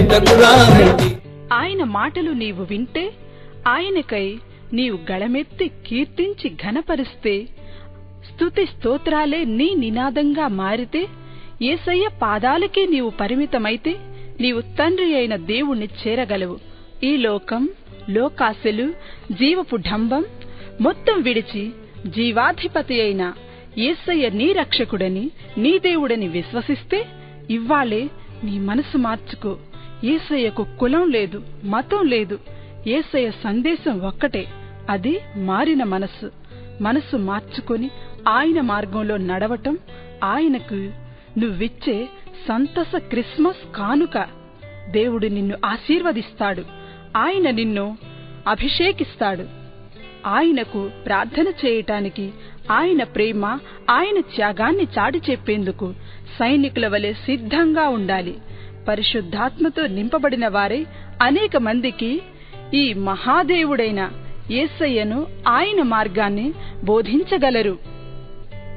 చెంతకు రండి. ఆయన మాటలు నీవు వింటే, ఆయనకై నీవు గళమెత్తి కీర్తించి ఘనపరిస్తే, స్తుతి స్తోత్రాలే నీ నినాదంగా మారితే, యేసయ్య పాదాలకే నీవు పరిమితమైతే నీవు తండ్రి అయిన దేవుణ్ణి చేరగలవు. ఈ లోకం, లోకాశలు, జీవపు ఢంబం మొత్తం విడిచి జీవాధిపతి అయిన యేసయ్య నీ రక్షకుడని, నీ దేవుడని విశ్వసిస్తే ఇవ్వాళే నీ మనసు మార్చుకో. యేసయ్యకు కులం లేదు, మతం లేదు. యేసయ్య సందేశం ఒక్కటే, అది మారిన మనసు. మనసు మార్చుకొని ఆయన మార్గంలో నడవటం ఆయనకు నువ్విచ్చే సంతస క్రిస్మస్ కానుక. దేవుడు నిన్ను ఆశీర్వదిస్తాడు. ఆయన నిన్ను అభిషేకిస్తాడు. ఆయనకు ప్రార్థన చేయటానికి, ఆయన ప్రేమ, ఆయన త్యాగాన్ని చాటి చెప్పేందుకు సైనికుల వలె సిద్ధంగా ఉండాలి. పరిశుద్ధాత్మతో నింపబడిన వారే అనేక మందికి ఈ మహాదేవుడైన యేసయ్యను, ఆయన మార్గాన్ని బోధించగలరు.